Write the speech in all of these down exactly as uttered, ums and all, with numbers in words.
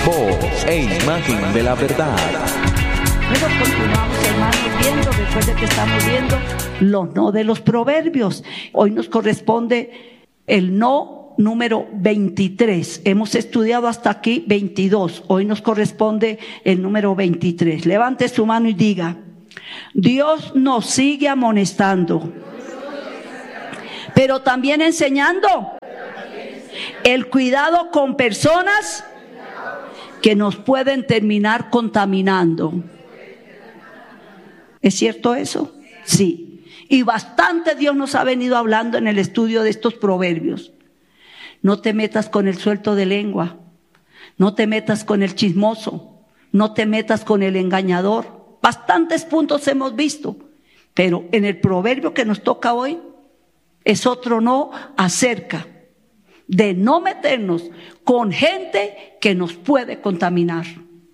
Voz e imagen de la verdad. Bueno, continuamos, hermanos, viendo, después de que estamos viendo los no de los proverbios. Hoy nos corresponde el no número veintitrés. Hemos estudiado hasta aquí veintidós. Hoy nos corresponde el número veintitrés. Levante su mano y diga: Dios nos sigue amonestando, pero también enseñando el cuidado con personas que nos pueden terminar contaminando. ¿Es cierto eso? Sí. Y bastante Dios nos ha venido hablando en el estudio de estos proverbios. No te metas con el suelto de lengua. No te metas con el chismoso. No te metas con el engañador. Bastantes puntos hemos visto. Pero en el proverbio que nos toca hoy es otro no acerca de no meternos con gente que nos puede contaminar.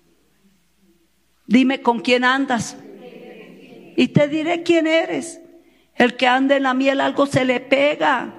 Dime con quién andas y te diré quién eres. El que anda en la miel algo se le pega,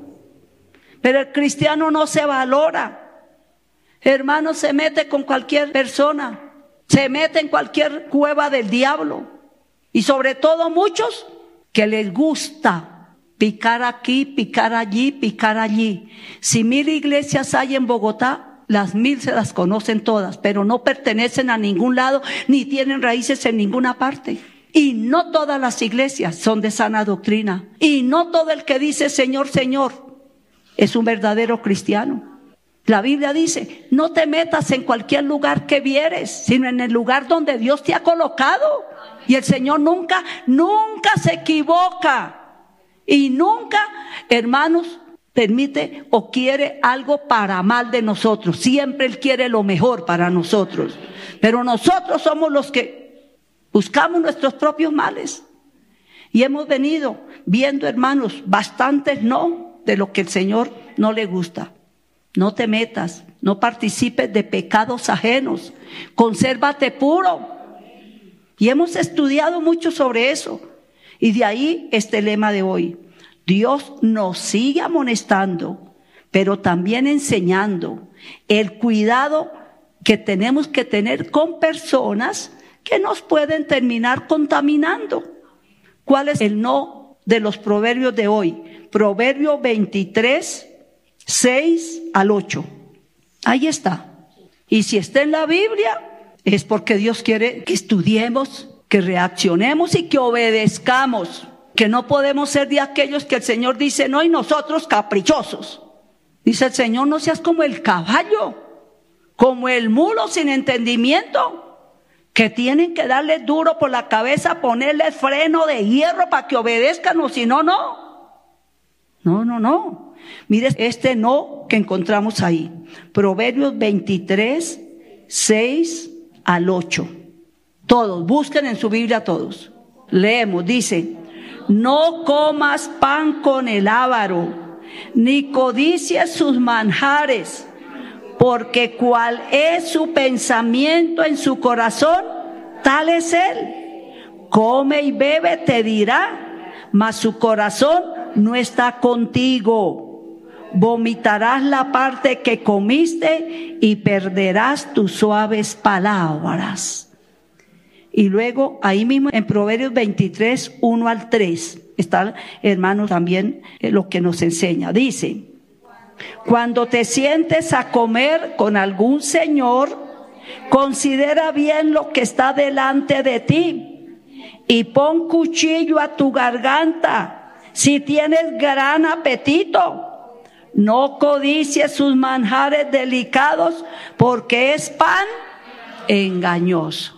pero el cristiano no se valora. Hermano, se mete con cualquier persona, se mete en cualquier cueva del diablo, y sobre todo muchos que les gusta picar aquí, picar allí, picar allí. Si mil iglesias hay en Bogotá, las mil se las conocen todas, pero no pertenecen a ningún lado ni tienen raíces en ninguna parte. Y no todas las iglesias son de sana doctrina. Y no todo el que dice Señor, Señor es un verdadero cristiano. La Biblia dice: no te metas en cualquier lugar que vieres, sino en el lugar donde Dios te ha colocado. Y el Señor nunca, nunca se equivoca. Y nunca, hermanos, permite o quiere algo para mal de nosotros. Siempre Él quiere lo mejor para nosotros. Pero nosotros somos los que buscamos nuestros propios males. Y hemos venido viendo, hermanos, bastantes no de lo que el Señor no le gusta. No te metas, no participes de pecados ajenos. Consérvate puro. Y hemos estudiado mucho sobre eso. Y de ahí este lema de hoy: Dios nos sigue amonestando, pero también enseñando el cuidado que tenemos que tener con personas que nos pueden terminar contaminando. ¿Cuál es el no de los proverbios de hoy? Proverbio veintitrés, seis al ocho. Ahí está. Y si está en la Biblia, es porque Dios quiere que estudiemos, que reaccionemos y que obedezcamos. Que no podemos ser de aquellos que el Señor dice no, y nosotros caprichosos. Dice el Señor: no seas como el caballo, como el mulo sin entendimiento, que tienen que darle duro por la cabeza, ponerle freno de hierro para que obedezcan, o si no, no. No, no, no. Mire este no que encontramos ahí. Proverbios veintitrés, seis al ocho. Todos, busquen en su Biblia todos. Leemos, dice: no comas pan con el avaro, ni codicies sus manjares, porque cual es su pensamiento en su corazón, tal es él. Come y bebe, te dirá, mas su corazón no está contigo. Vomitarás la parte que comiste y perderás tus suaves palabras. Y luego ahí mismo en Proverbios veintitrés, uno al tres, está, hermanos, también eh, lo que nos enseña. Dice: cuando te sientes a comer con algún señor, considera bien lo que está delante de ti y pon cuchillo a tu garganta si tienes gran apetito. No codicies sus manjares delicados, porque es pan engañoso.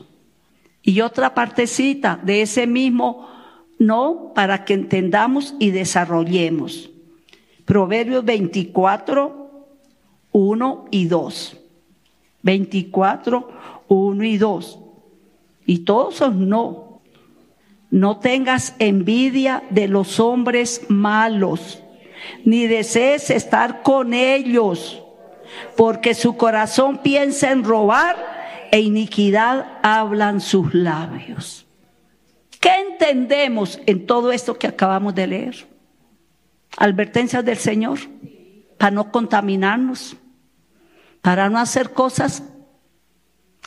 Y otra partecita de ese mismo no, para que entendamos y desarrollemos. Proverbios veinticuatro, uno y dos. veinticuatro, uno y dos. Y todos son no. No tengas envidia de los hombres malos, ni desees estar con ellos, porque su corazón piensa en robar, e iniquidad hablan sus labios. ¿Qué entendemos en todo esto que acabamos de leer? Advertencias del Señor para no contaminarnos, para no hacer cosas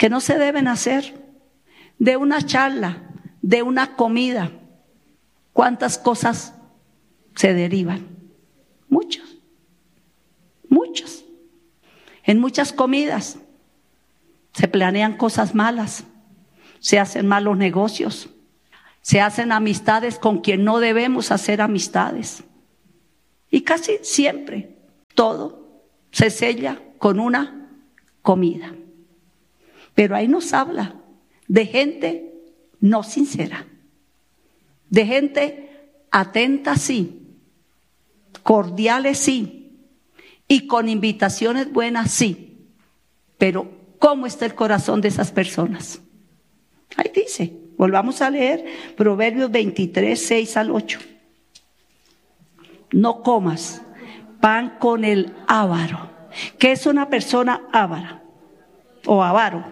que no se deben hacer, de una charla, de una comida. ¿Cuántas cosas se derivan? Muchas, muchas. En muchas comidas se planean cosas malas, se hacen malos negocios, se hacen amistades con quien no debemos hacer amistades. Y casi siempre todo se sella con una comida. Pero ahí nos habla de gente no sincera, de gente atenta sí, cordiales sí, y con invitaciones buenas sí. Pero ¿cómo está el corazón de esas personas? Ahí dice, volvamos a leer Proverbios veintitrés, seis al ocho. No comas pan con el avaro. ¿Qué es una persona avara o avaro?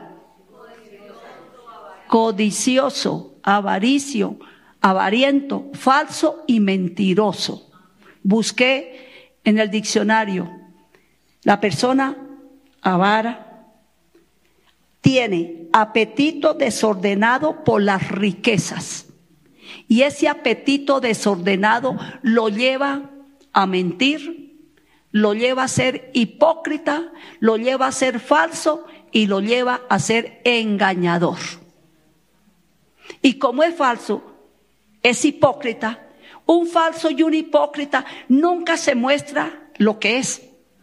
Codicioso, avaricio, avariento, falso y mentiroso. Busqué en el diccionario, la persona avara tiene apetito desordenado por las riquezas. Y ese apetito desordenado lo lleva a mentir, lo lleva a ser hipócrita, lo lleva a ser falso y lo lleva a ser engañador. Y como es falso, es hipócrita, un falso y un hipócrita nunca se muestra lo que es.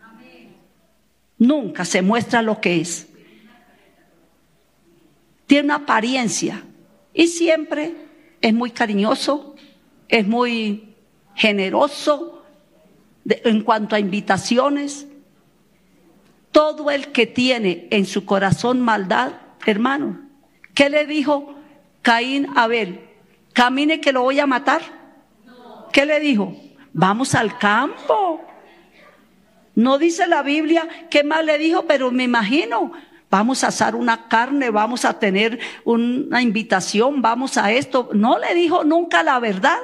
Nunca se muestra lo que es. Tiene una apariencia y siempre es muy cariñoso, es muy generoso de, en cuanto a invitaciones. Todo el que tiene en su corazón maldad, hermano, ¿qué le dijo Caín a Abel? Camine que lo voy a matar. ¿Qué le dijo? Vamos al campo. No dice la Biblia qué más le dijo, pero me imagino, vamos a asar una carne, vamos a tener una invitación, vamos a esto. No le dijo nunca la verdad.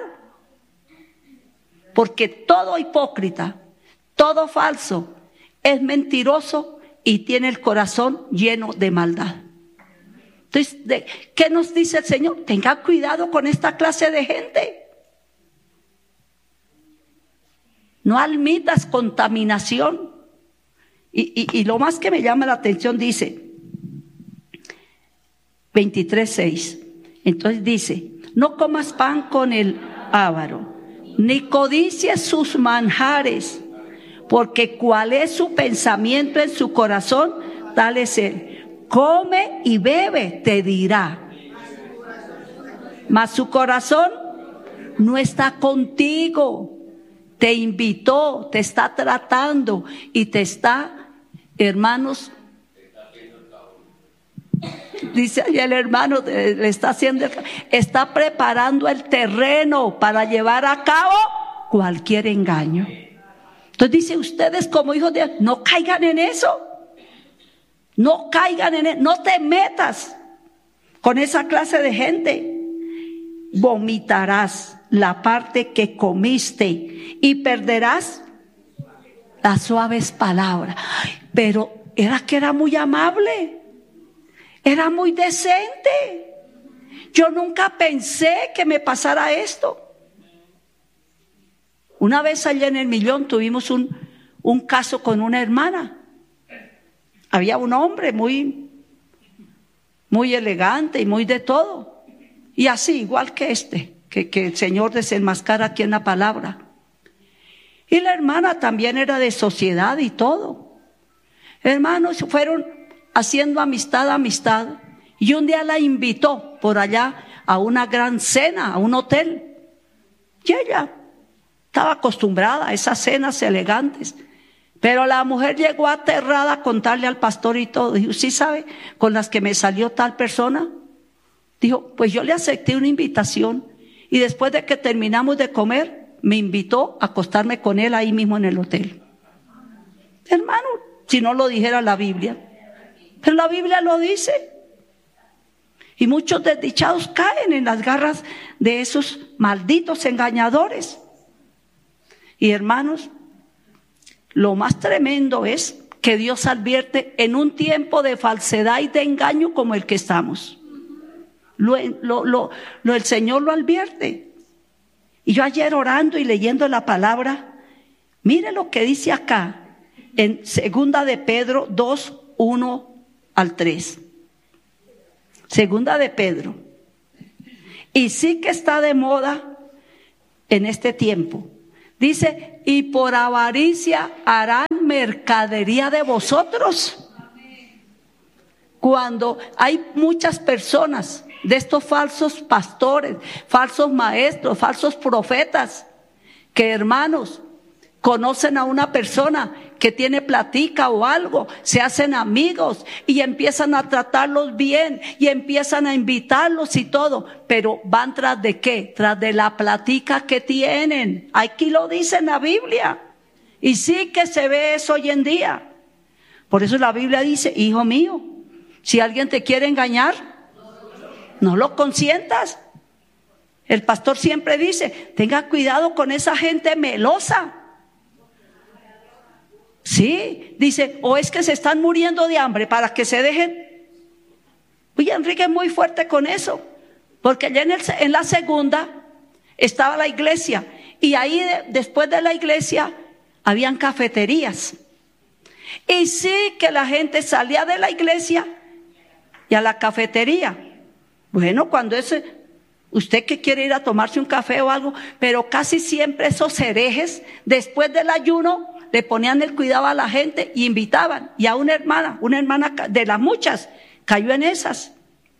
Porque todo hipócrita, todo falso, es mentiroso y tiene el corazón lleno de maldad. Entonces, ¿de qué nos dice el Señor? Tenga cuidado con esta clase de gente. No admitas contaminación. Y, y, y lo más que me llama la atención dice, veintitrés, seis. Entonces dice, no comas pan con el avaro, ni codicies sus manjares, porque cuál es su pensamiento en su corazón, tal es él. Come y bebe, te dirá. Mas su corazón no está contigo. Te invitó, te está tratando y te está, hermanos, dice ahí el hermano, le está haciendo, está preparando el terreno para llevar a cabo cualquier engaño. Entonces dice, ustedes como hijos de Dios, no caigan en eso. No caigan en eso, no te metas con esa clase de gente. Vomitarás la parte que comiste y perderás las suaves palabras. Ay, pero era que era muy amable, era muy decente. Yo nunca pensé que me pasara esto. Una vez allá en el Millón tuvimos un, un caso con una hermana. Había un hombre muy, muy elegante y muy de todo. Y así, igual que este, que, que el Señor desenmascara aquí en la palabra. Y la hermana también era de sociedad y todo. Hermanos, fueron haciendo amistad, amistad. Y un día la invitó por allá a una gran cena, a un hotel. Y ella estaba acostumbrada a esas cenas elegantes. Pero la mujer llegó aterrada a contarle al pastor y todo. Dijo, ¿sí sabe con las que me salió tal persona? Dijo, pues yo le acepté una invitación. Y después de que terminamos de comer, me invitó a acostarme con él ahí mismo en el hotel. Hermano, si no lo dijera la Biblia. Pero la Biblia lo dice. Y muchos desdichados caen en las garras de esos malditos engañadores. Y hermanos, lo más tremendo es que Dios advierte en un tiempo de falsedad y de engaño como el que estamos. Lo, lo, lo, lo, el Señor lo advierte. Y yo ayer orando y leyendo la palabra, mire lo que dice acá en Segunda de Pedro dos, uno al tres. Segunda de Pedro. Y sí que está de moda en este tiempo. Dice, y por avaricia harán mercadería de vosotros. Cuando hay muchas personas de estos falsos pastores, falsos maestros, falsos profetas, que hermanos, conocen a una persona que tiene platica o algo, se hacen amigos y empiezan a tratarlos bien y empiezan a invitarlos y todo, pero van tras de qué, tras de la platica que tienen. Aquí lo dice en la Biblia y sí que se ve eso hoy en día. Por eso la Biblia dice, hijo mío, si alguien te quiere engañar, no lo consientas. El pastor siempre dice, tenga cuidado con esa gente melosa. Sí, dice, o es que se están muriendo de hambre para que se dejen. Oye, Enrique es muy fuerte con eso, porque allá en, el, en la segunda estaba la iglesia y ahí de, después de la iglesia habían cafeterías. Y sí que la gente salía de la iglesia y a la cafetería. Bueno, cuando ese, usted que quiere ir a tomarse un café o algo, pero casi siempre esos herejes después del ayuno le ponían el cuidado a la gente y invitaban. Y a una hermana, una hermana de las muchas, cayó en esas.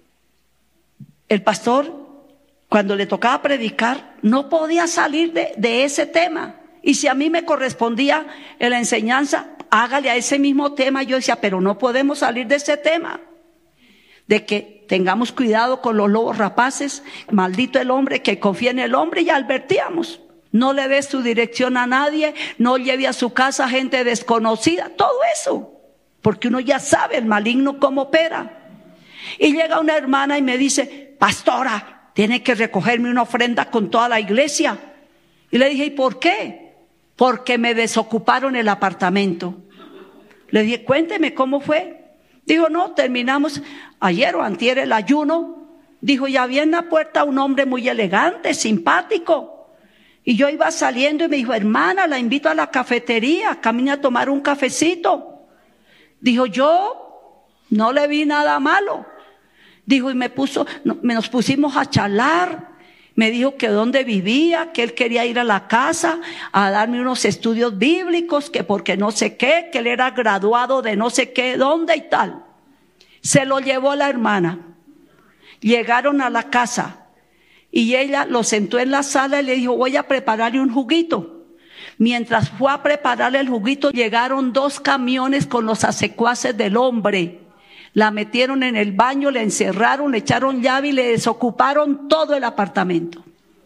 El pastor, cuando le tocaba predicar, no podía salir de, de ese tema. Y si a mí me correspondía en la enseñanza, hágale a ese mismo tema. Yo decía, pero no podemos salir de ese tema. De que tengamos cuidado con los lobos rapaces. Maldito el hombre que confía en el hombre, ya advertíamos. No le dé su dirección a nadie, no lleve a su casa gente desconocida, todo eso, porque uno ya sabe el maligno cómo opera. Y llega una hermana y me dice, pastora, tiene que recogerme una ofrenda con toda la iglesia. Y le dije, ¿y por qué? Porque me desocuparon el apartamento. Le dije, cuénteme cómo fue. Dijo, no, terminamos ayer o antier el ayuno. Dijo, y había en la puerta un hombre muy elegante, simpático. Y yo iba saliendo y me dijo, hermana, la invito a la cafetería, camine a tomar un cafecito. Dijo, yo no le vi nada malo. Dijo, y me puso, nos pusimos a charlar. Me dijo que dónde vivía, que él quería ir a la casa a darme unos estudios bíblicos, que porque no sé qué, que él era graduado de no sé qué, dónde y tal. Se lo llevó la hermana. Llegaron a la casa. Y ella lo sentó en la sala y le dijo, voy a prepararle un juguito. Mientras fue a prepararle el juguito, llegaron dos camiones con los acecuaces del hombre. La metieron en el baño, le encerraron, le echaron llave y le desocuparon todo el apartamento.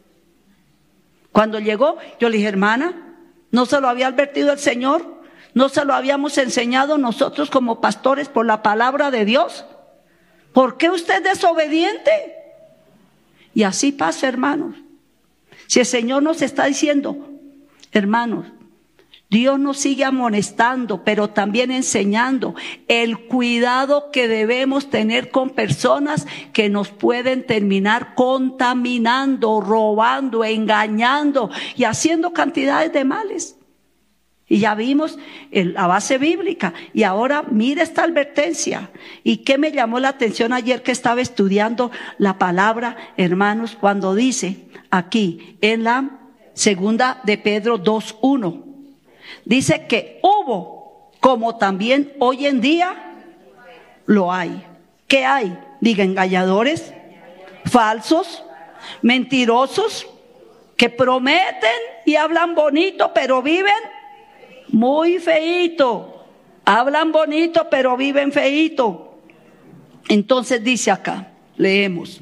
Cuando llegó, yo le dije, hermana, ¿no se lo había advertido el Señor? ¿No se lo habíamos enseñado nosotros como pastores por la palabra de Dios? ¿Por qué usted es desobediente? Y así pasa, hermanos. Si el Señor nos está diciendo, hermanos, Dios nos sigue amonestando, pero también enseñando el cuidado que debemos tener con personas que nos pueden terminar contaminando, robando, engañando y haciendo cantidades de males. Y ya vimos la base bíblica. Y ahora mire esta advertencia. ¿Y qué me llamó la atención ayer que estaba estudiando la palabra, hermanos? Cuando dice aquí en la segunda de Pedro dos uno. Dice que hubo, como también hoy en día lo hay. ¿Qué hay? Diga, engañadores, falsos, mentirosos, que prometen y hablan bonito, pero viven muy feíto. Hablan bonito, pero viven feíto. Entonces dice acá, leemos,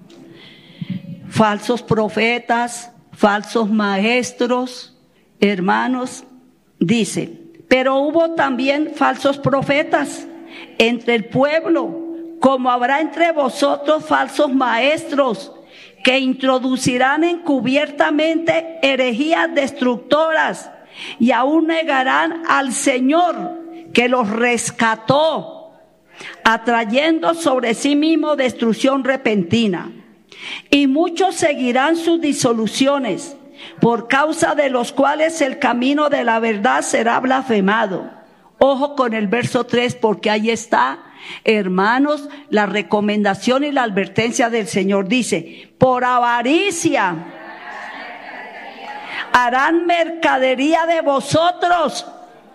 falsos profetas, falsos maestros, hermanos, dice, pero hubo también falsos profetas entre el pueblo, como habrá entre vosotros falsos maestros, que introducirán encubiertamente herejías destructoras, y aún negarán al Señor, que los rescató, atrayendo sobre sí mismo destrucción repentina. Y muchos seguirán sus disoluciones, por causa de los cuales el camino de la verdad será blasfemado. Ojo con el verso tres, porque ahí está, hermanos, la recomendación y la advertencia del Señor. Dice, por avaricia harán mercadería de vosotros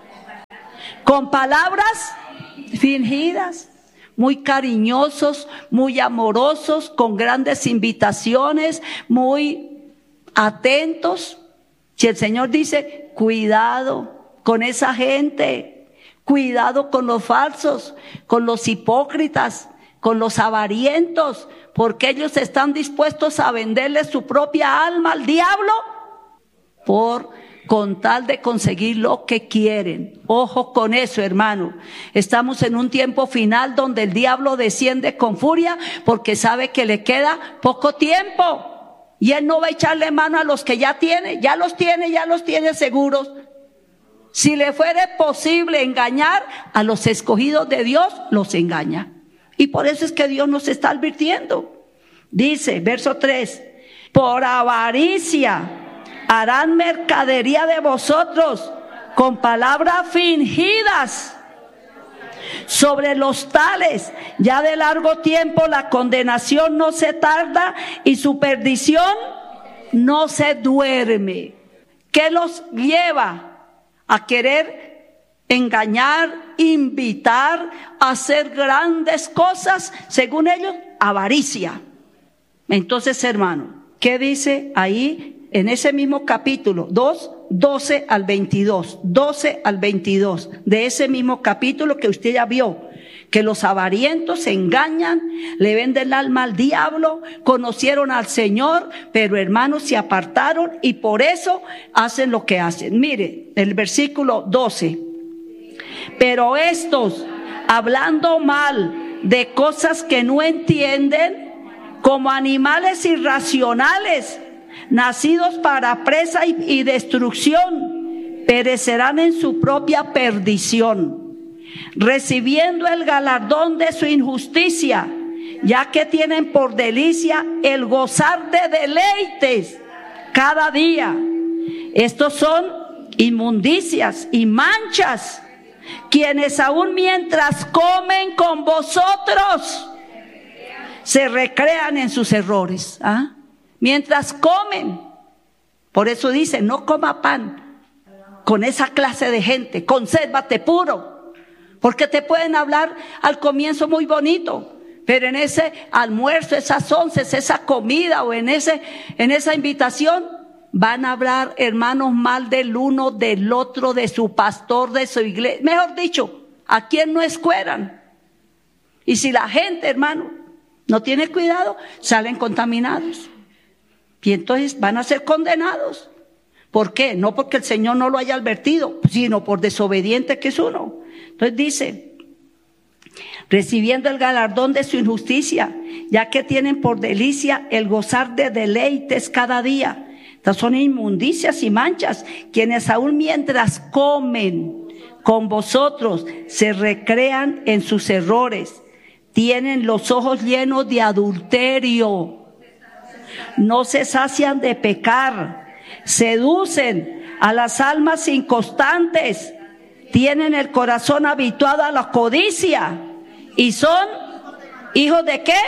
con palabras fingidas, muy cariñosos, muy amorosos, con grandes invitaciones, muy atentos. Si el Señor dice, cuidado con esa gente, cuidado con los falsos, con los hipócritas, con los avarientos, porque ellos están dispuestos a venderle su propia alma al diablo por con tal de conseguir lo que quieren. Ojo con eso, hermano. Estamos en un tiempo final donde el diablo desciende con furia porque sabe que le queda poco tiempo. Y él no va a echarle mano a los que ya tiene, ya los tiene, ya los tiene seguros. Si le fuere posible engañar a los escogidos de Dios, los engaña. Y por eso es que Dios nos está advirtiendo. Dice, verso tres, por avaricia harán mercadería de vosotros con palabras fingidas. Sobre los tales, ya de largo tiempo la condenación no se tarda y su perdición no se duerme. ¿Qué los lleva a querer engañar, invitar a hacer grandes cosas? Según ellos, avaricia. Entonces, hermano, ¿qué dice ahí? En ese mismo capítulo, dos, doce al veintidós, doce al veintidós, de ese mismo capítulo que usted ya vio, que los avarientos se engañan, le venden el alma al diablo, conocieron al Señor, pero hermanos se apartaron y por eso hacen lo que hacen. Mire, el versículo doce, pero estos, hablando mal de cosas que no entienden, como animales irracionales, nacidos para presa y, y destrucción, perecerán en su propia perdición, recibiendo el galardón de su injusticia, ya que tienen por delicia el gozar de deleites cada día. Estos son inmundicias y manchas, quienes aún mientras comen con vosotros se recrean en sus errores. ¿Ah? Mientras comen. Por eso dice, no coma pan con esa clase de gente, consérvate puro, porque te pueden hablar al comienzo muy bonito, pero en ese almuerzo, esas onces, esa comida o en ese, en esa invitación van a hablar, hermanos, mal del uno, del otro, de su pastor, de su iglesia, mejor dicho, a quien no escueran. Y si la gente, hermano, no tiene cuidado, salen contaminados. Y entonces van a ser condenados. ¿Por qué? No porque el Señor no lo haya advertido, sino por desobediente que es uno. Entonces dice, recibiendo el galardón de su injusticia, ya que tienen por delicia el gozar de deleites cada día. Estas son inmundicias y manchas, quienes aún mientras comen con vosotros se recrean en sus errores. Tienen los ojos llenos de adulterio. No se sacian de pecar, seducen a las almas inconstantes, tienen el corazón habituado a la codicia y son hijos de ¿qué?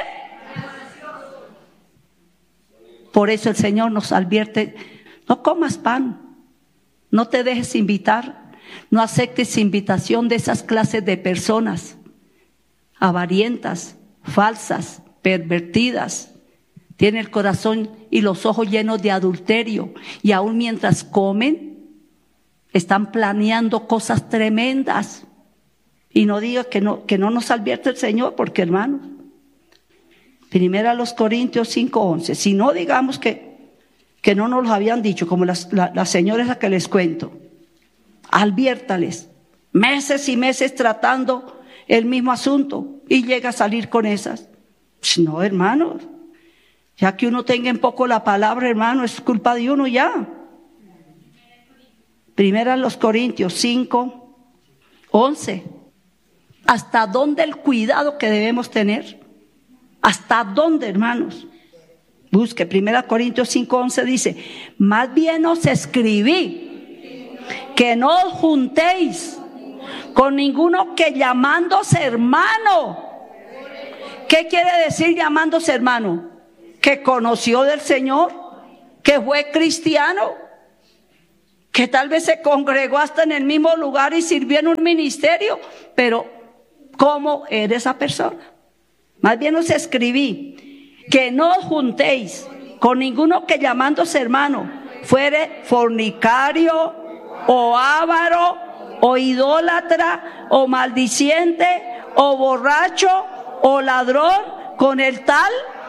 Por eso el Señor nos advierte, no comas pan, no te dejes invitar, no aceptes invitación de esas clases de personas avarientas, falsas, pervertidas. Tiene el corazón y los ojos llenos de adulterio. Y aún mientras comen, están planeando cosas tremendas. Y no diga que no, que no nos advierte el Señor, porque hermanos, primero a los Corintios cinco once, si no digamos que, que no nos lo habían dicho, como las, la, las señoras a que les cuento, adviértales, meses y meses tratando el mismo asunto y llega a salir con esas. No, hermanos. Ya que uno tenga en poco la palabra, hermano, es culpa de uno ya. Primera los Corintios cinco, once. ¿Hasta dónde el cuidado que debemos tener? ¿Hasta dónde, hermanos? Busque, primera Corintios cinco once dice, más bien os escribí que no os juntéis con ninguno que llamándose hermano. ¿Qué quiere decir llamándose hermano? Que conoció del Señor, que fue cristiano, que tal vez se congregó hasta en el mismo lugar y sirvió en un ministerio, pero ¿cómo era esa persona? Más bien os escribí que no os juntéis con ninguno que llamándose hermano fuere fornicario o avaro o idólatra o maldiciente o borracho o ladrón, con el tal.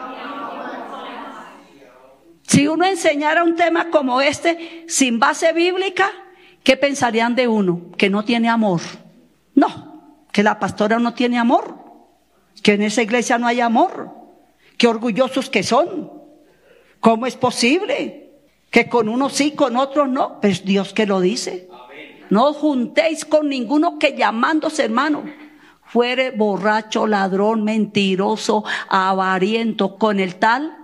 Si uno enseñara un tema como este sin base bíblica, ¿qué pensarían de uno? Que no tiene amor. No, que la pastora no tiene amor, que en esa iglesia no hay amor. Qué orgullosos que son. ¿Cómo es posible que con unos sí, con otros no? Pues Dios que lo dice. No os juntéis con ninguno que llamándose hermano fuere borracho, ladrón, mentiroso, avariento, con el tal.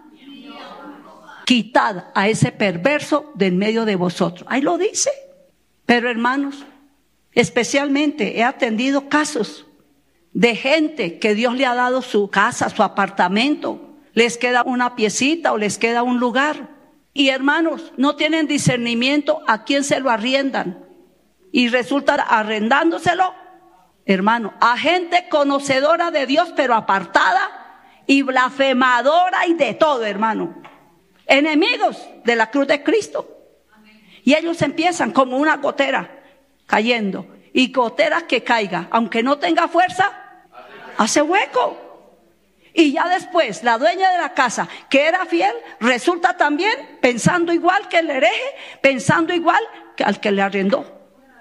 Quitad a ese perverso de en medio de vosotros. Ahí lo dice. Pero hermanos, especialmente he atendido casos de gente que Dios le ha dado su casa, su apartamento, les queda una piecita o les queda un lugar. Y hermanos, no tienen discernimiento a quién se lo arriendan. Y resulta arrendándoselo, hermano, a gente conocedora de Dios, pero apartada y blasfemadora y de todo, hermano. Enemigos de la cruz de Cristo. Y ellos empiezan como una gotera cayendo. Y gotera que caiga, aunque no tenga fuerza, hace hueco. Y ya después la dueña de la casa, que era fiel, resulta también pensando igual que el hereje, pensando igual que al que le arrendó.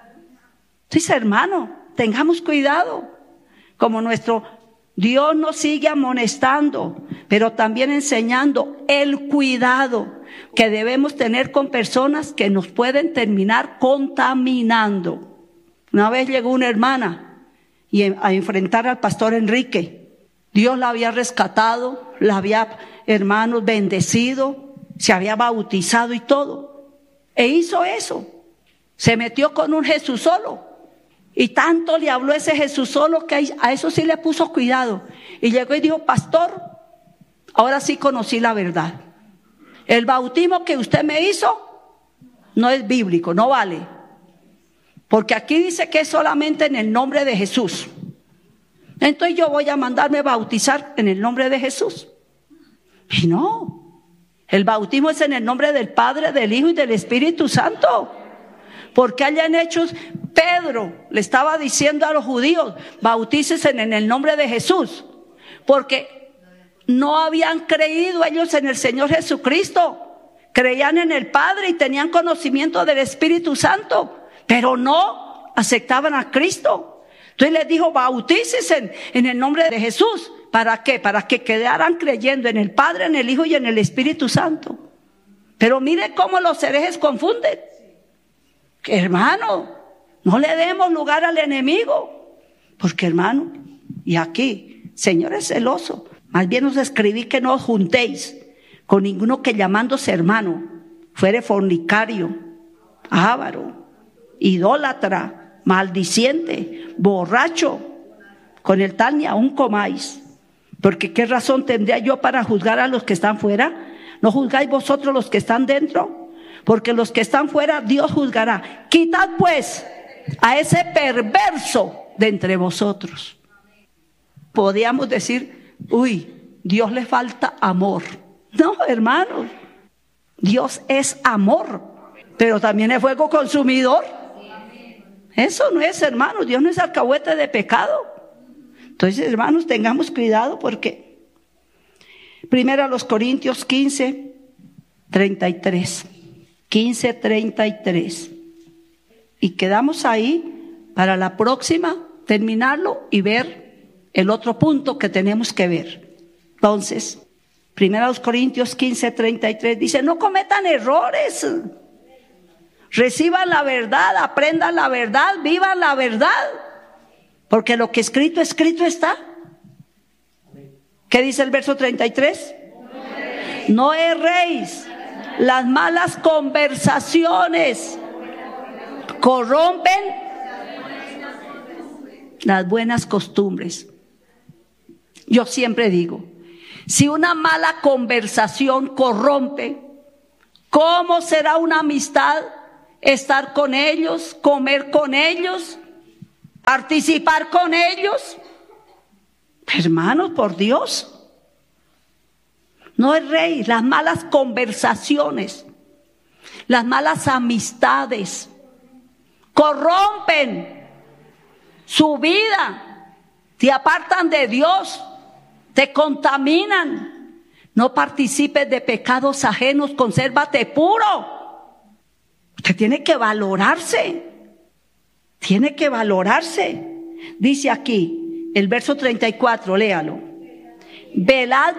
Dice, hermano, tengamos cuidado. Como nuestro Dios nos sigue amonestando, pero también enseñando el cuidado que debemos tener con personas que nos pueden terminar contaminando. Una vez llegó una hermana y a enfrentar al pastor Enrique. Dios la había rescatado, la había, hermanos, bendecido, se había bautizado y todo. E hizo eso. Se metió con un Jesús solo. Y tanto le habló ese Jesús solo que a eso sí le puso cuidado. Y llegó y dijo, pastor, ahora sí conocí la verdad. El bautismo que usted me hizo no es bíblico, no vale. Porque aquí dice que es solamente en el nombre de Jesús. Entonces yo voy a mandarme bautizar en el nombre de Jesús. Y no, el bautismo es en el nombre del Padre, del Hijo y del Espíritu Santo. Porque allá en Hechos, Pedro le estaba diciendo a los judíos, bautícense en el nombre de Jesús. Porque no habían creído ellos en el Señor Jesucristo. Creían en el Padre y tenían conocimiento del Espíritu Santo, pero no aceptaban a Cristo. Entonces les dijo, bautícense en, en el nombre de Jesús. ¿Para qué? Para que quedaran creyendo en el Padre, en el Hijo y en el Espíritu Santo. Pero mire cómo los herejes confunden. Hermano, no le demos lugar al enemigo. Porque hermano, y aquí, Señor es celoso. Más bien os escribí que no os juntéis con ninguno que llamándose hermano fuere fornicario, avaro, idólatra, maldiciente, borracho, con el tal ni aún comáis. Porque qué razón tendría yo para juzgar a los que están fuera. ¿No juzgáis vosotros los que están dentro? Porque los que están fuera Dios juzgará. Quitad pues a ese perverso de entre vosotros. Podríamos decir, uy, Dios le falta amor. No, hermanos, Dios es amor, pero también es fuego consumidor. Eso no es, hermanos, Dios no es alcahuete de pecado. Entonces, hermanos, tengamos cuidado porque primero a los Corintios quince, treinta y tres. quince, treinta y tres. Y quedamos ahí para la próxima terminarlo y ver el otro punto que tenemos que ver. Entonces, primero a los Corintios quince, treinta y tres dice, no cometan errores. Reciban la verdad, aprendan la verdad, vivan la verdad. Porque lo que escrito, escrito está. ¿Qué dice el verso treinta y tres? No erréis. Las malas conversaciones corrompen las buenas costumbres. Yo siempre digo, si una mala conversación corrompe, ¿cómo será una amistad? Estar con ellos, comer con ellos, participar con ellos. Hermanos, por Dios. No erréis. Las malas conversaciones, las malas amistades corrompen su vida, te apartan de Dios, te contaminan. No participes de pecados ajenos, consérvate puro. Usted tiene que valorarse, tiene que valorarse. Dice aquí, el verso treinta y cuatro, léalo. Velad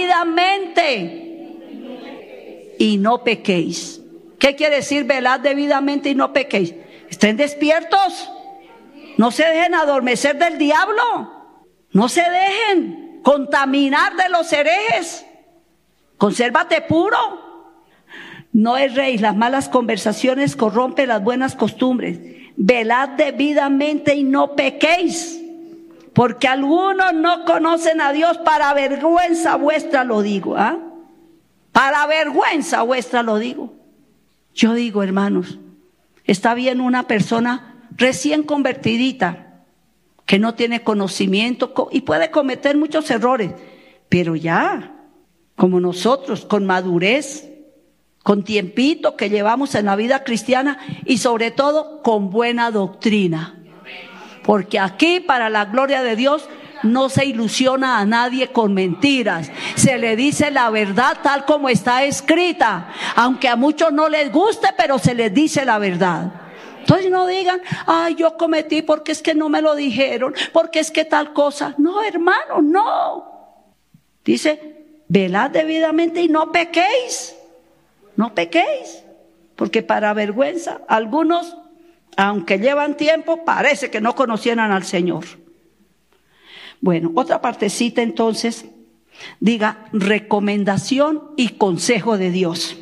debidamente y no pequéis. ¿Qué quiere decir velad debidamente y no pequéis? Estén despiertos, no se dejen adormecer del diablo, no se dejen contaminar de los herejes. Consérvate puro. No erréis, las malas conversaciones corrompen las buenas costumbres. Velad debidamente y no pequéis, porque algunos no conocen a Dios. Para vergüenza vuestra lo digo, ¿ah? ¿eh? Para vergüenza vuestra lo digo. Yo digo, hermanos, está bien una persona recién convertidita, que no tiene conocimiento y puede cometer muchos errores, pero ya, como nosotros, con madurez, con tiempito que llevamos en la vida cristiana y sobre todo con buena doctrina. Porque aquí, para la gloria de Dios, no se ilusiona a nadie con mentiras. Se le dice la verdad tal como está escrita. Aunque a muchos no les guste, pero se les dice la verdad. Entonces no digan, ay, yo cometí porque es que no me lo dijeron, porque es que tal cosa. No, hermano, no. Dice, velad debidamente y no pequéis. No pequéis. Porque para vergüenza, algunos, aunque llevan tiempo, parece que no conocieran al Señor. Bueno, otra partecita entonces, diga recomendación y consejo de Dios.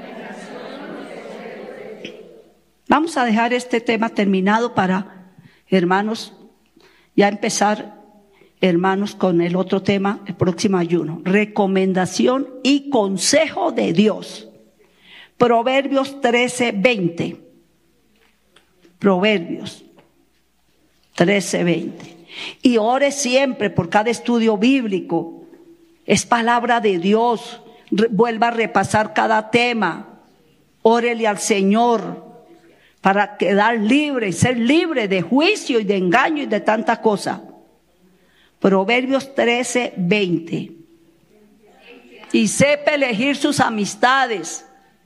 Vamos a dejar este tema terminado para, hermanos, ya empezar, hermanos, con el otro tema, el próximo ayuno. Recomendación y consejo de Dios. Proverbios trece, veinte. Proverbios trece, veinte. Y ore siempre por cada estudio bíblico. Es palabra de Dios. Re- vuelva a repasar cada tema. Órele al Señor para quedar libre, ser libre de juicio y de engaño y de tanta cosa. Proverbios trece, veinte. Y sepa elegir sus amistades.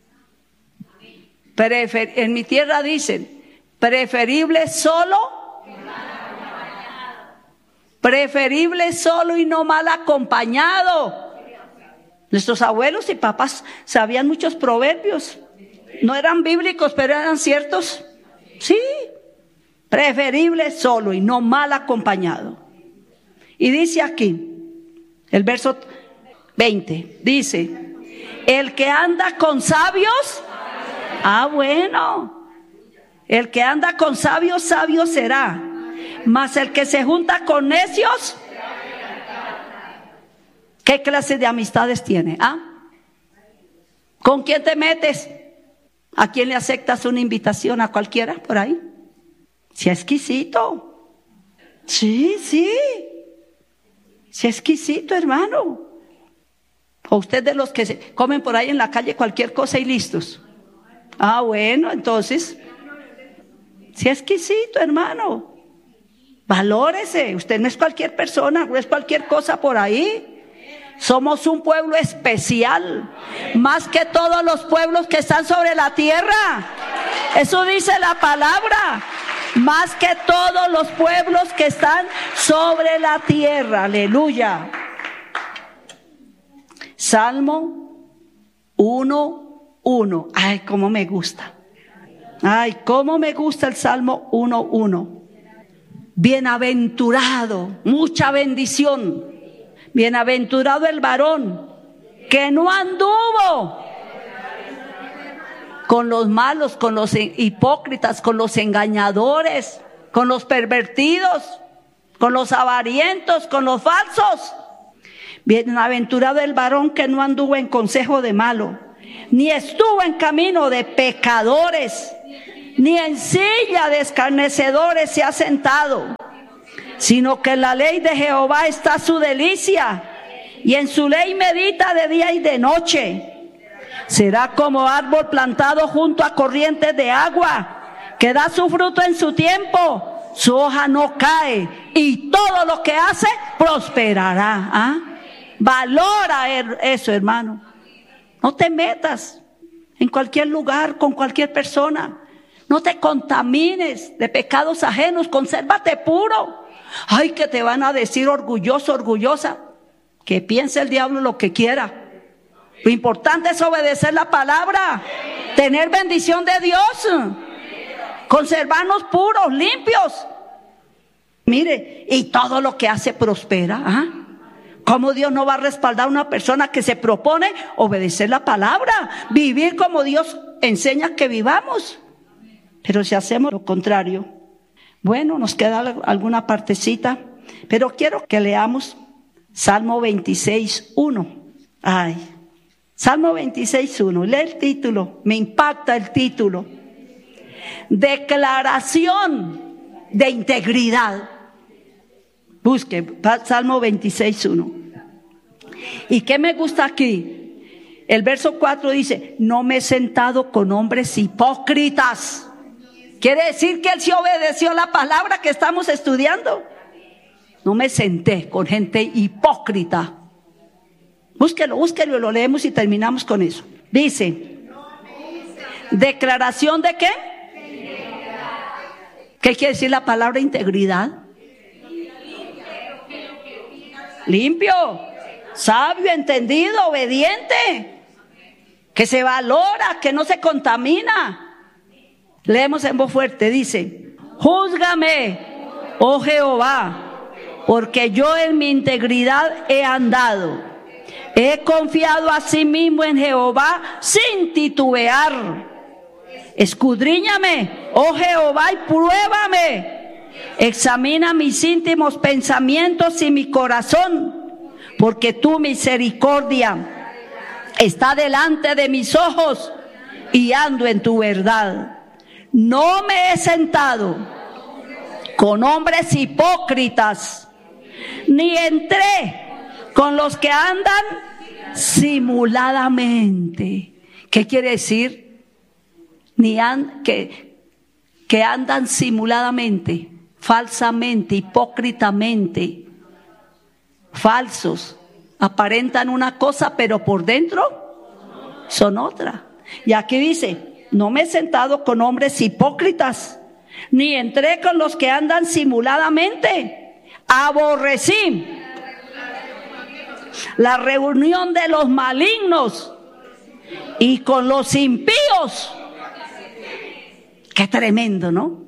Prefer- en mi tierra dicen, preferible solo, preferible solo y no mal acompañado. Nuestros abuelos y papás sabían muchos proverbios. No eran bíblicos, pero eran ciertos. Sí, preferible solo y no mal acompañado. Y dice aquí, el verso veinte, dice, el que anda con sabios, ah bueno, el que anda con sabios, sabio será, mas el que se junta con necios, ¿qué clase de amistades tiene? ¿Ah? ¿Con quién te metes? ¿A quién le aceptas una invitación? ¿A cualquiera por ahí? Si es exquisito. Sí, sí. Si es exquisito, hermano. O usted de los que se comen por ahí en la calle cualquier cosa y listos. Ah, bueno, entonces, si es exquisito, hermano. Valórese. Usted no es cualquier persona, no es cualquier cosa por ahí. Somos un pueblo especial, más que todos los pueblos que están sobre la tierra. Eso dice la palabra, más que todos los pueblos que están sobre la tierra. Aleluya. Salmo uno, uno. Ay, cómo me gusta. Ay, cómo me gusta el Salmo uno, uno. Bienaventurado, mucha bendición. Bienaventurado el varón que no anduvo con los malos, con los hipócritas, con los engañadores, con los pervertidos, con los avarientos, con los falsos. Bienaventurado el varón que no anduvo en consejo de malo, ni estuvo en camino de pecadores, ni en silla de escarnecedores se ha sentado, sino que en la ley de Jehová está su delicia, y en su ley medita de día y de noche. Será como árbol plantado junto a corrientes de agua, que da su fruto en su tiempo, su hoja no cae, y todo lo que hace prosperará. ¿Ah? Valora eso, hermano. No te metas en cualquier lugar con cualquier persona. No te contamines de pecados ajenos. Consérvate puro. Ay, que te van a decir orgulloso, orgullosa. Que piense el diablo lo que quiera. Lo importante es obedecer la palabra, tener bendición de Dios, conservarnos puros, limpios. Mire, y todo lo que hace prospera. ¿Ah? ¿Cómo Dios no va a respaldar a una persona que se propone obedecer la palabra, vivir como Dios enseña que vivamos? Pero si hacemos lo contrario, bueno, nos queda alguna partecita, pero quiero que leamos Salmo veintiséis, uno. Ay, Salmo veintiséis, uno. Lee el título, me impacta el título. Declaración de integridad. Busque Salmo veintiséis, uno. ¿Y qué me gusta aquí? El verso cuatro dice: no me he sentado con hombres hipócritas. Quiere decir que él sí obedeció la palabra que estamos estudiando. No me senté con gente hipócrita. Búsquelo, búsquelo y lo leemos y terminamos con eso. Dice: ¿declaración de qué? ¿Qué quiere decir la palabra integridad? Limpio, sabio, entendido, obediente, que se valora, que no se contamina. Leemos en voz fuerte, dice: júzgame, oh Jehová, porque yo en mi integridad he andado. He confiado a sí mismo en Jehová sin titubear. Escudriñame, oh Jehová, y pruébame. Examina mis íntimos pensamientos y mi corazón, porque tu misericordia está delante de mis ojos y ando en tu verdad. No me he sentado con hombres hipócritas, ni entré con los que andan simuladamente. ¿Qué quiere decir? Ni an, que, que andan simuladamente, falsamente, hipócritamente, falsos. Aparentan una cosa, pero por dentro son otra. Y aquí dice: no me he sentado con hombres hipócritas, ni entré con los que andan simuladamente. Aborrecí la reunión de los malignos, y con los impíos. Qué tremendo, ¿no?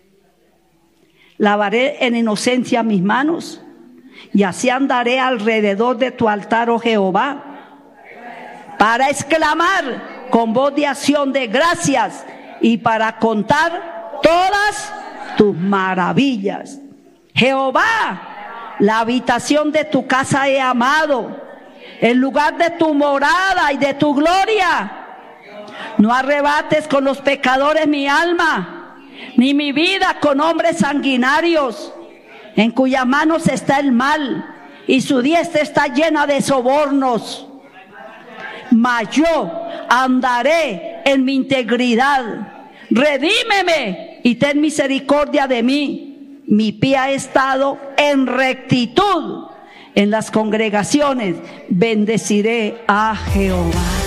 Lavaré en inocencia mis manos, y así andaré alrededor de tu altar, oh Jehová, para exclamar con voz de acción de gracias y para contar todas tus maravillas. Jehová, la habitación de tu casa he amado, el lugar de tu morada y de tu gloria. No arrebates con los pecadores mi alma, ni mi vida con hombres sanguinarios, en cuyas manos está el mal, y su diestra está llena de sobornos. Mas yo andaré en mi integridad. Redímeme y ten misericordia de mí. Mi pie ha estado en rectitud. En las congregaciones bendeciré a Jehová.